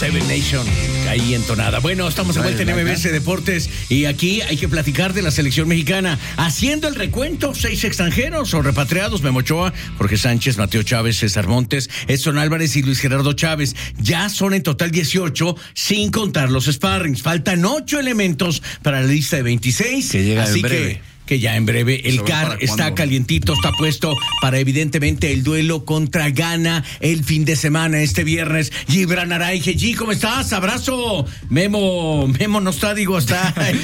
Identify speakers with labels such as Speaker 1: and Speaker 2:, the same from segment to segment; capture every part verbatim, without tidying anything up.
Speaker 1: Seven Nation, ahí entonada. Bueno, estamos de vuelta en M B S Deportes y aquí hay que platicar de la selección mexicana. Haciendo el recuento, seis extranjeros o repatriados: Memo Ochoa, Jorge Sánchez, Mateo Chávez, César Montes, Edson Álvarez y Luis Gerardo Chávez. Ya son en total dieciocho, sin contar los sparrings. Faltan ocho elementos para la lista de veintiséis.
Speaker 2: Que llega
Speaker 1: así
Speaker 2: en breve.
Speaker 1: que... que ya en breve el C A R está calientito, está puesto para evidentemente el duelo contra Ghana el fin de semana, este viernes. Gibran Araige, G, ¿cómo estás? Abrazo. Memo, Memo no está, digo, está el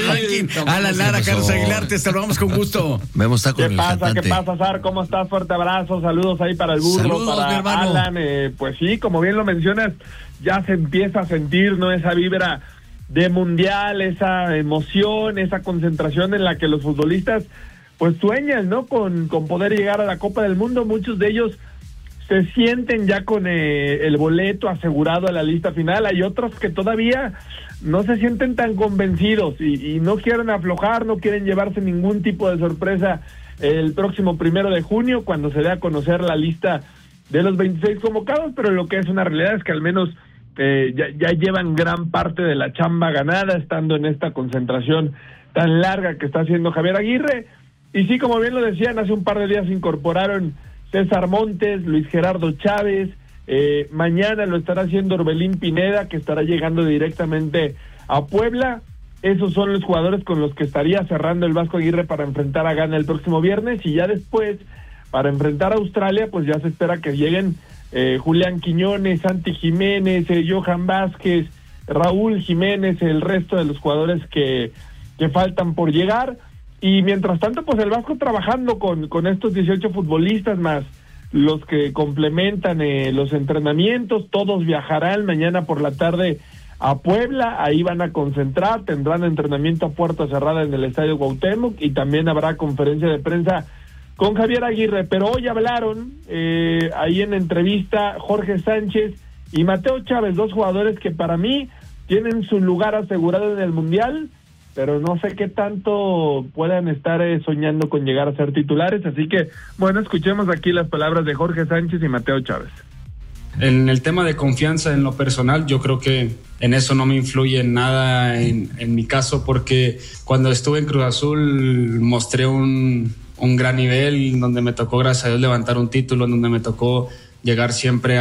Speaker 1: Alan Lara, Carlos Aguilar, te saludamos con gusto.
Speaker 2: Memo está con
Speaker 3: ¿Qué
Speaker 2: el
Speaker 3: pasa?
Speaker 2: cantante.
Speaker 3: ¿Qué pasa, Sar? ¿Cómo estás? Fuerte abrazo, saludos ahí para el burro,
Speaker 1: Saludos,
Speaker 3: para
Speaker 1: mi hermano.
Speaker 3: Alan. Eh, pues sí, como bien lo mencionas, ya se empieza a sentir, ¿no? Esa vibra de mundial, esa emoción, esa concentración en la que los futbolistas pues sueñan, ¿no? Con, con poder llegar a la Copa del Mundo. Muchos de ellos se sienten ya con eh, el boleto asegurado a la lista final. Hay otros que todavía no se sienten tan convencidos y, y no quieren aflojar, no quieren llevarse ningún tipo de sorpresa el próximo primero de junio, cuando se dé a conocer la lista de los veintiséis convocados, pero lo que es una realidad es que al menos Eh, ya, ya llevan gran parte de la chamba ganada estando en esta concentración tan larga que está haciendo Javier Aguirre. Y sí, como bien lo decían, hace un par de días se incorporaron César Montes, Luis Gerardo Chávez, eh, mañana lo estará haciendo Orbelín Pineda, que estará llegando directamente a Puebla. Esos son los jugadores con los que estaría cerrando el Vasco Aguirre para enfrentar a Ghana el próximo viernes, y ya después, para enfrentar a Australia, pues ya se espera que lleguen Eh, Julián Quiñones, Santi Jiménez, eh, Johan Vázquez, Raúl Jiménez, el resto de los jugadores que, que faltan por llegar. Y mientras tanto, pues el Vasco trabajando con, con estos dieciocho futbolistas más los que complementan eh, los entrenamientos. Todos viajarán mañana por la tarde a Puebla, ahí van a concentrar, tendrán entrenamiento a puerta cerrada en el Estadio Cuauhtémoc, y también habrá conferencia de prensa con Javier Aguirre. Pero hoy hablaron eh, ahí en entrevista Jorge Sánchez y Mateo Chávez, dos jugadores que para mí tienen su lugar asegurado en el Mundial, pero no sé qué tanto puedan estar eh, soñando con llegar a ser titulares. Así que, bueno, escuchemos aquí las palabras de Jorge Sánchez y Mateo Chávez.
Speaker 4: En el tema de confianza en lo personal, yo creo que en eso no me influye nada en, en mi caso, porque cuando estuve en Cruz Azul mostré un... un gran nivel, donde me tocó, gracias a Dios, levantar un título, donde me tocó llegar siempre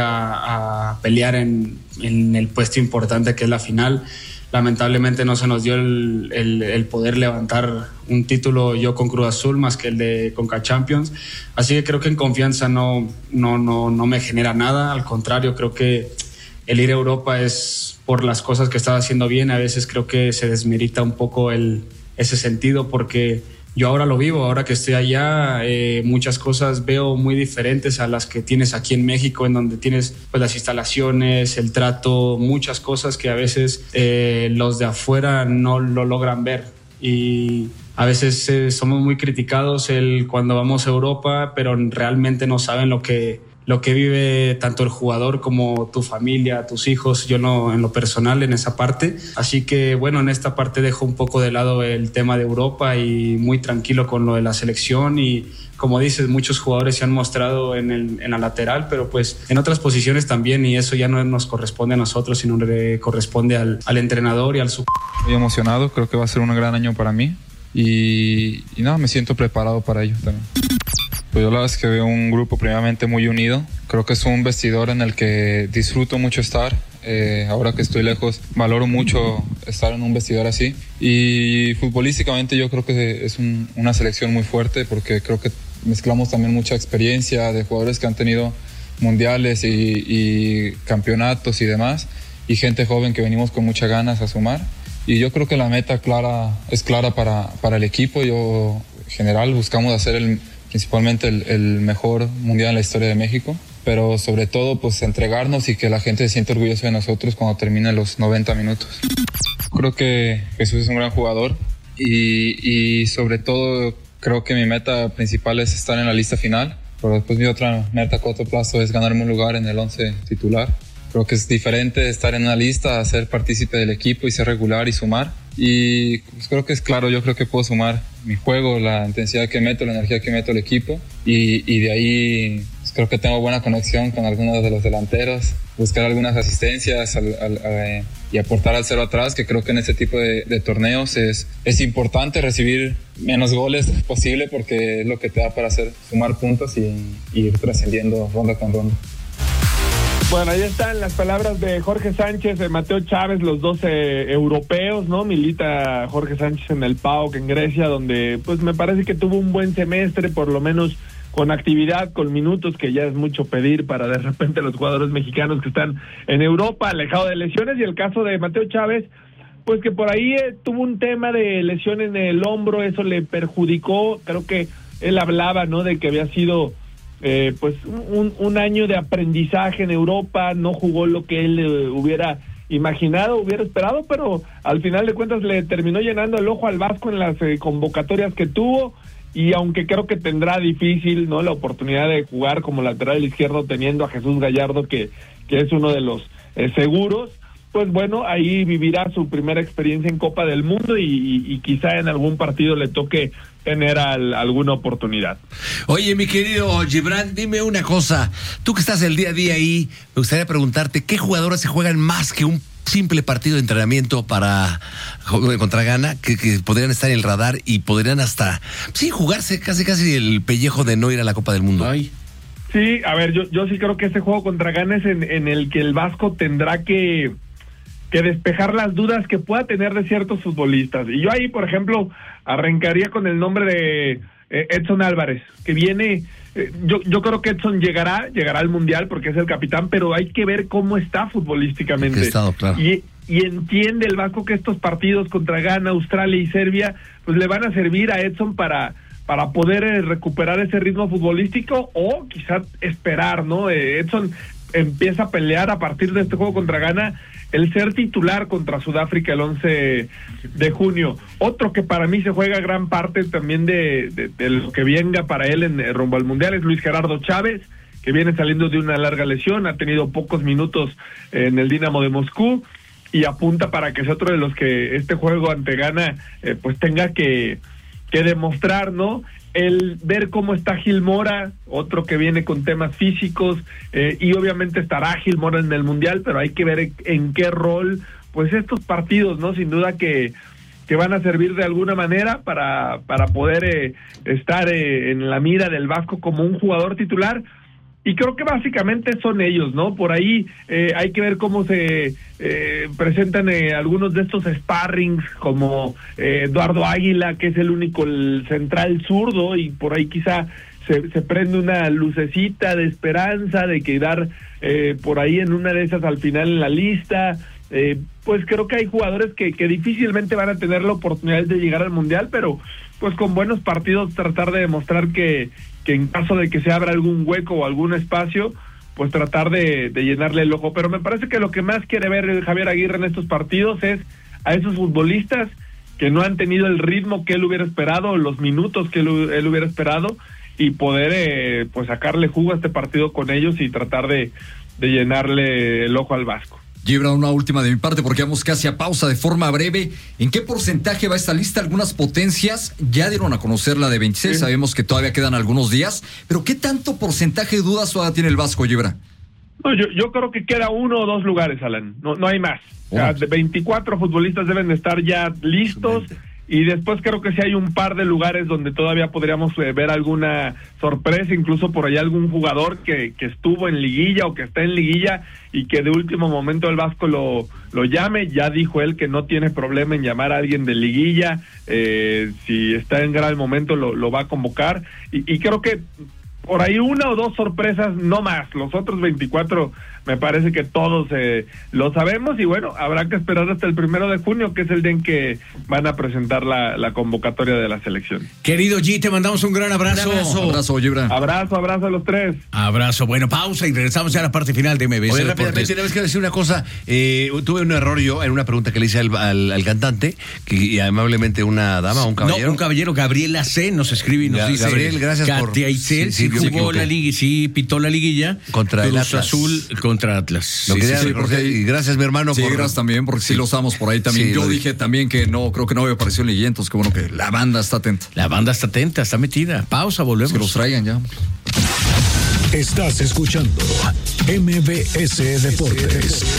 Speaker 4: a, a pelear en, en el puesto importante que es la final. Lamentablemente no se nos dio el, el, el poder levantar un título yo con Cruz Azul más que el de Conca Champions, así que creo que en confianza no, no, no, no me genera nada. Al contrario, creo que el ir a Europa es por las cosas que estaba haciendo bien. A veces creo que se desmerita un poco el, ese sentido, porque yo ahora lo vivo, ahora que estoy allá, eh, muchas cosas veo muy diferentes a las que tienes aquí en México, en donde tienes pues las instalaciones, el trato, muchas cosas que a veces eh, los de afuera no lo logran ver. Y a veces eh, somos muy criticados el, cuando vamos a Europa, pero realmente no saben lo que, lo que vive tanto el jugador como tu familia, tus hijos. Yo no, en lo personal, en esa parte. Así que bueno, en esta parte dejo un poco de lado el tema de Europa y muy tranquilo con lo de la selección. Y como dices, muchos jugadores se han mostrado en, el, en la lateral, pero pues en otras posiciones también, y eso ya no nos corresponde a nosotros, sino le corresponde al, al entrenador y al sub.
Speaker 5: Muy emocionado, creo que va a ser un gran año para mí y, y nada, me siento preparado para ello también. Pues yo la verdad es que veo un grupo primeramente muy unido. Creo que es un vestidor en el que disfruto mucho estar. Eh, ahora que estoy lejos, valoro mucho estar en un vestidor así. Y futbolísticamente yo creo que es un, una selección muy fuerte, porque creo que mezclamos también mucha experiencia de jugadores que han tenido mundiales y, y campeonatos y demás, y gente joven que venimos con muchas ganas a sumar. Y yo creo que la meta clara es clara para, para el equipo. Yo, en general, buscamos hacer el principalmente el, el mejor mundial en la historia de México, pero sobre todo pues entregarnos y que la gente se sienta orgullosa de nosotros cuando termine los noventa minutos. Creo que Jesús es un gran jugador y, y sobre todo creo que mi meta principal es estar en la lista final, pero después mi otra meta a corto plazo es ganarme un lugar en el once titular. Creo que es diferente estar en una lista a ser partícipe del equipo y ser regular y sumar. Y pues creo que es claro, yo creo que puedo sumar mi juego, la intensidad que meto, la energía que meto al equipo, y, y de ahí pues, creo que tengo buena conexión con algunos de los delanteros, buscar algunas asistencias al, al, al, y aportar al cero atrás, que creo que en ese tipo de, de torneos es, es importante recibir menos goles posible, porque es lo que te da para hacer sumar puntos y, y ir trascendiendo ronda con ronda.
Speaker 3: Bueno, ahí están las palabras de Jorge Sánchez, de Mateo Chávez, los dos eh, europeos, ¿no? Milita Jorge Sánchez en el P A O K en Grecia, donde pues me parece que tuvo un buen semestre, por lo menos con actividad, con minutos, que ya es mucho pedir para de repente los jugadores mexicanos que están en Europa, alejados de lesiones. Y el caso de Mateo Chávez, pues que por ahí eh, tuvo un tema de lesión en el hombro, eso le perjudicó. Creo que él hablaba, ¿no?, de que había sido Eh, pues un, un año de aprendizaje en Europa, no jugó lo que él eh, hubiera imaginado, hubiera esperado, pero al final de cuentas le terminó llenando el ojo al Vasco en las eh, convocatorias que tuvo, y aunque creo que tendrá difícil, ¿no?, la oportunidad de jugar como lateral izquierdo teniendo a Jesús Gallardo, que, que es uno de los eh, seguros, pues bueno, ahí vivirá su primera experiencia en Copa del Mundo y, y, y quizá en algún partido le toque tener al, alguna oportunidad.
Speaker 2: Oye, mi querido Gibran, dime una cosa, tú que estás el día a día ahí, me gustaría preguntarte, ¿qué jugadores se juegan más que un simple partido de entrenamiento para contra Ghana, que, que podrían estar en el radar y podrían hasta, sí, jugarse casi casi el pellejo de no ir a la Copa del Mundo?
Speaker 1: Ay.
Speaker 3: Sí, a ver, yo, yo sí creo que este juego contra Ghana es en, en el que el Vasco tendrá que que despejar las dudas que pueda tener de ciertos futbolistas. Y yo ahí, por ejemplo, arrancaría con el nombre de eh, Edson Álvarez, que viene, eh, yo, yo creo que Edson llegará, llegará al Mundial porque es el capitán, pero hay que ver cómo está futbolísticamente.
Speaker 2: Estado, claro.
Speaker 3: Y, y entiende el Vasco que estos partidos contra Ghana, Australia y Serbia, pues le van a servir a Edson para para poder eh, recuperar ese ritmo futbolístico, o quizás esperar, ¿no? Eh, Edson empieza a pelear a partir de este juego contra Ghana el ser titular contra Sudáfrica el once de junio. Otro que para mí se juega gran parte también de, de, de lo que venga para él en eh, rumbo al Mundial es Luis Gerardo Chávez, que viene saliendo de una larga lesión, ha tenido pocos minutos en el Dinamo de Moscú y apunta para que sea otro de los que este juego ante Ghana eh, pues tenga que, que demostrar, ¿no? El ver cómo está Gil Mora, otro que viene con temas físicos, eh, y obviamente estará Gil Mora en el Mundial, pero hay que ver en, en qué rol, pues estos partidos, ¿no? Sin duda que, que van a servir de alguna manera para, para poder eh, estar eh, en la mira del Vasco como un jugador titular. Y creo que básicamente son ellos, ¿no? Por ahí eh, hay que ver cómo se eh, presentan eh, algunos de estos sparrings, como eh, Eduardo Águila, que es el único el central zurdo, y por ahí quizá se, se prende una lucecita de esperanza de quedar eh, por ahí en una de esas al final en la lista. Eh, pues creo que hay jugadores que, que difícilmente van a tener la oportunidad de llegar al Mundial, pero pues con buenos partidos tratar de demostrar que que en caso de que se abra algún hueco o algún espacio, pues tratar de, de llenarle el ojo. Pero me parece que lo que más quiere ver Javier Aguirre en estos partidos es a esos futbolistas que no han tenido el ritmo que él hubiera esperado, los minutos que él, él hubiera esperado, y poder eh, pues sacarle jugo a este partido con ellos y tratar de, de llenarle el ojo al Vasco.
Speaker 6: Gibran, una última de mi parte porque vamos casi a pausa. De forma breve, ¿en qué porcentaje va esta lista? Algunas potencias ya dieron a conocer la de veintiséis, sí. Sabemos que todavía quedan algunos días, pero ¿qué tanto porcentaje de dudas todavía tiene el Vasco, Gibran?
Speaker 3: No, yo, yo creo que queda uno o dos lugares, Alan, no, no hay más. O sea, de veinticuatro futbolistas deben de estar ya listos. Y después creo que sí hay un par de lugares donde todavía podríamos eh, ver alguna sorpresa, incluso por allá algún jugador que, que estuvo en liguilla o que está en liguilla y que de último momento el Vasco lo, lo llame. Ya dijo él que no tiene problema en llamar a alguien de liguilla, eh, si está en gran momento lo, lo va a convocar. Y, y creo que por ahí una o dos sorpresas, no más. Los otros veinticuatro me parece que todos eh, lo sabemos, y bueno, habrá que esperar hasta el primero de junio, que es el día en que van a presentar la, la convocatoria de la selección.
Speaker 1: Querido G, te mandamos un gran abrazo.
Speaker 6: Un abrazo, abrazo, Gibran.
Speaker 3: Abrazo, abrazo a los tres.
Speaker 1: Abrazo. Bueno, pausa y regresamos ya a la parte final de M B S.
Speaker 2: Oye, rápidamente, tienes que decir una cosa. Eh, tuve un error yo en una pregunta que le hice al, al, al cantante, que y amablemente una dama, un caballero.
Speaker 1: No, un caballero, Gabriela C. nos escribe y nos
Speaker 2: Ga-
Speaker 1: dice.
Speaker 2: Gabriel, gracias por...
Speaker 1: Katia Itzel, sí, sí, sí, jugó la liga, sí, pitó la liguilla.
Speaker 2: Contra el
Speaker 1: Cruz
Speaker 2: Atlas.
Speaker 1: Azul contra Atlas.
Speaker 2: Lo
Speaker 6: Sí,
Speaker 2: quería
Speaker 6: sí, sí,
Speaker 2: recordar,
Speaker 6: porque-
Speaker 2: y gracias, mi hermano.
Speaker 6: Sí,
Speaker 2: por...
Speaker 6: gracias también, porque sí, sí lo usamos por ahí también.
Speaker 2: Sí,
Speaker 6: Yo
Speaker 2: lo
Speaker 6: dije también que no, creo que no había aparecido en liguilla, entonces qué bueno que la banda está atenta.
Speaker 1: La banda está atenta, está metida. Pausa, volvemos.
Speaker 6: Que los traigan ya.
Speaker 7: Estás escuchando M B S Deportes.